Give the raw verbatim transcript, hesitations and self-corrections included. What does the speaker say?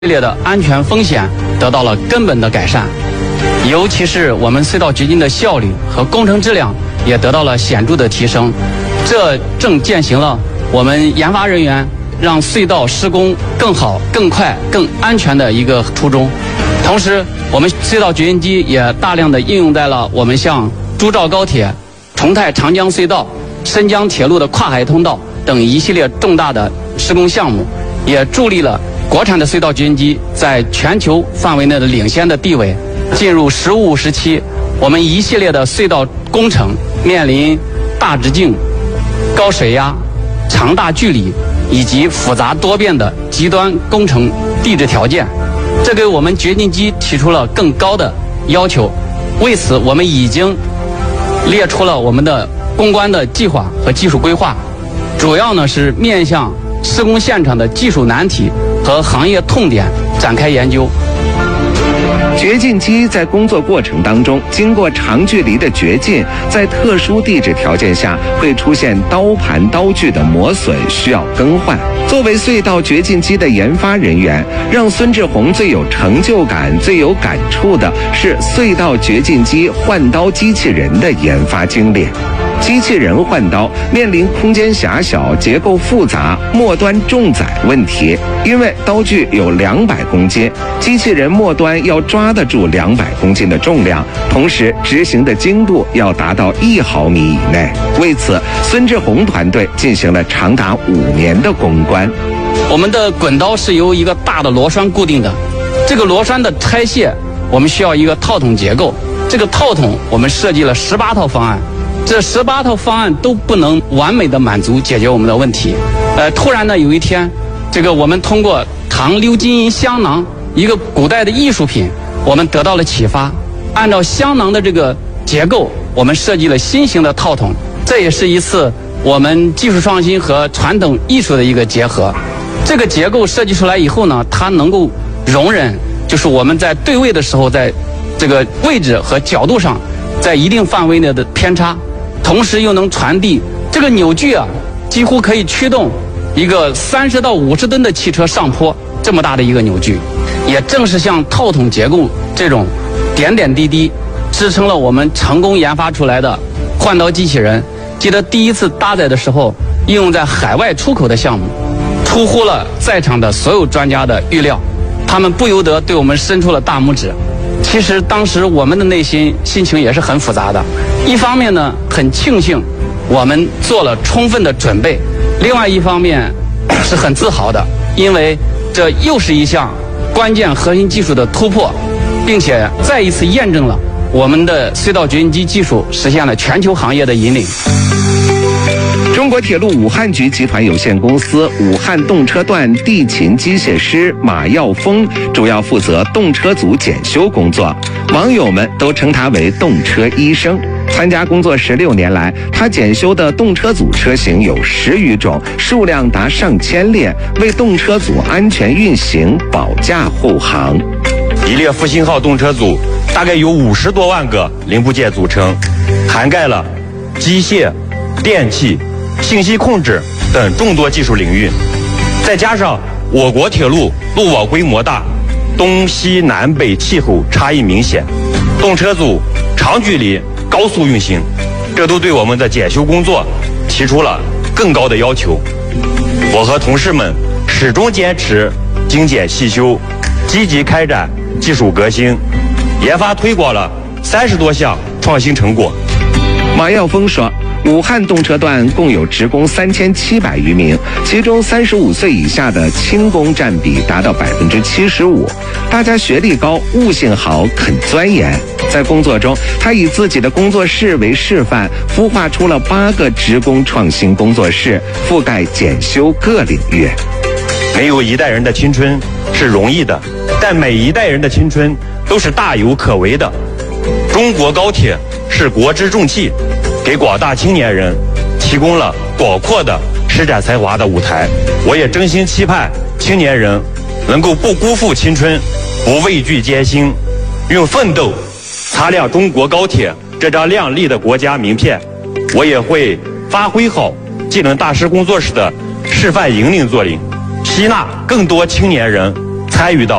系列的安全风险得到了根本的改善，尤其是我们隧道掘进的效率和工程质量也得到了显著的提升，这正践行了我们研发人员让隧道施工更好、更快、更安全的一个初衷。同时，我们隧道掘进机也大量的应用在了我们像株兆高铁、重泰长江隧道、深江铁路的跨海通道等一系列重大的施工项目，也助力了国产的隧道掘进机在全球范围内的领先的地位。进入“十五”时期，我们一系列的隧道工程面临大直径、高水压、长大距离以及复杂多变的极端工程地质条件，这给我们掘进机提出了更高的要求。为此，我们已经列出了我们的攻关的计划和技术规划，主要呢是面向施工现场的技术难题和行业痛点展开研究。 掘进机在工作过程当中，经过长距离的掘进，在特殊地质条件下会出现刀盘刀具的磨损，需要更换。作为隧道掘进机的研发人员，让孙志宏最有成就感、最有感触的是隧道掘进机换刀机器人的研发经历。机器人换刀面临空间狭小、结构复杂、末端重载问题，因为刀具有两百公斤，机器人末端要抓得住两百公斤的重量，同时执行的精度要达到一毫米以内。为此，孙志宏团队进行了长达五年的攻关。 我们的滚刀是由一个大的螺栓固定的，这个螺栓的拆卸，我们需要一个套筒结构。这个套筒我们设计了十八套方案。这十八套方案都不能完美的满足解决我们的问题。呃，突然呢，有一天，这个我们通过唐鎏金银香囊，一个古代的艺术品，我们得到了启发。按照香囊的这个结构，我们设计了新型的套筒。这也是一次我们技术创新和传统艺术的一个结合。这个结构设计出来以后呢，它能够容忍，就是我们在对位的时候，在这个位置和角度上，在一定范围内的偏差。同时又能传递这个扭矩啊，几乎可以驱动一个三十到五十吨的汽车上坡，这么大的一个扭矩。也正是像套筒结构这种点点滴滴，支撑了我们成功研发出来的换刀机器人。记得第一次搭载的时候，应用在海外出口的项目，出乎了在场的所有专家的预料，他们不由得对我们伸出了大拇指。其实当时我们的内心心情也是很复杂的，一方面呢很庆幸我们做了充分的准备，另外一方面是很自豪的，因为这又是一项关键核心技术的突破，并且再一次验证了我们的隧道掘进机技术实现了全球行业的引领。 中国铁路武汉局集团有限公司武汉动车段地勤机械师马耀峰主要负责动车组检修工作，网友们都称他为动车医生。参加工作十六年来，他检修的动车组车型有十余种，数量达上千列，为动车组安全运行保驾护航。 一列复兴号动车组大概有五十多万个零部件组成，涵盖了机械、电气、信息控制等众多技术领域。再加上我国铁路路网规模大，东西南北气候差异明显，动车组长距离高速运行，这都对我们的检修工作提出了更高的要求。我和同事们始终坚持精简细修，积极开展技术革新，研发推广了三十多项创新成果。 马耀峰说，武汉动车段共有职工三千七百余名，其中三十五岁以下的轻工占比达到百分之七十五。大家学历高，悟性好，肯钻研。在工作中，他以自己的工作室为示范，孵化出了八个职工创新工作室，覆盖检修各领域。 没有一代人的青春是容易的，但每一代人的青春都是大有可为的。中国高铁是国之重器，给广大青年人提供了广阔的施展才华的舞台。我也真心期盼青年人能够不辜负青春，不畏惧艰辛，用奋斗擦亮中国高铁这张亮丽的国家名片。我也会发挥好技能大师工作室的示范引领作用，吸纳更多青年人参参与到